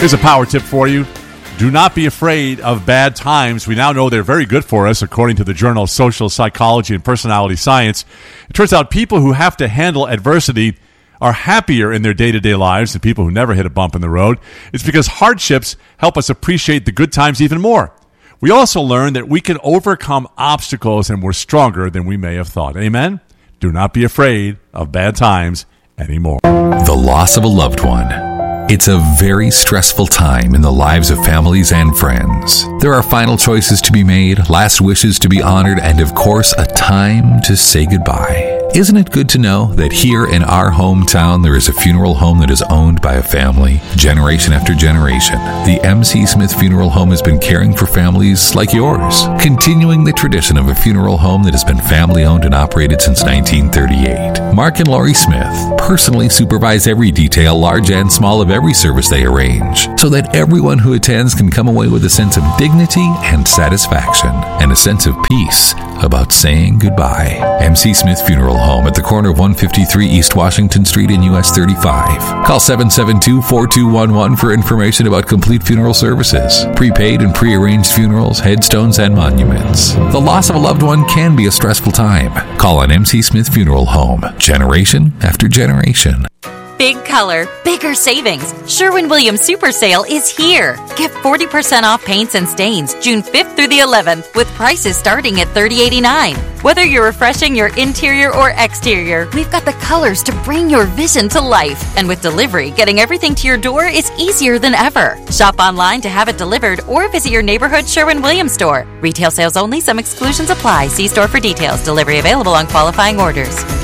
Here's a power tip for you. Do not be afraid of bad times. We now know they're very good for us, according to the Journal of Social Psychology and Personality Science. It turns out people who have to handle adversity are happier in their day-to-day lives than people who never hit a bump in the road. It's because hardships help us appreciate the good times even more. We also learn that we can overcome obstacles and we're stronger than we may have thought. Amen? Do not be afraid of bad times anymore. The loss of a loved one. It's a very stressful time in the lives of families and friends. There are final choices to be made, last wishes to be honored, and of course, a time to say goodbye. Isn't it good to know that here in our hometown there is a funeral home that is owned by a family, generation after generation? The MC Smith Funeral Home has been caring for families like yours, continuing the tradition of a funeral home that has been family-owned and operated since 1938. Mark and Laurie Smith personally supervise every detail, large and small, of every service they arrange, so that everyone who attends can come away with a sense of dignity and satisfaction, and a sense of peace about saying goodbye. MC Smith Funeral Home at the corner of 153 East Washington Street in US 35. Call 772-4211 for information about complete funeral services, prepaid and pre-arranged funerals, headstones, and monuments. The loss of a loved one can be a stressful time. Call on MC Smith Funeral Home, generation after generation. Big color, bigger savings. Sherwin-Williams Super Sale is here. Get 40% off paints and stains June 5th through the 11th with prices starting at $30.89. Whether you're refreshing your interior or exterior, we've got the colors to bring your vision to life. And with delivery, getting everything to your door is easier than ever. Shop online to have it delivered or visit your neighborhood Sherwin-Williams store. Retail sales only. Some exclusions apply. See store for details. Delivery available on qualifying orders.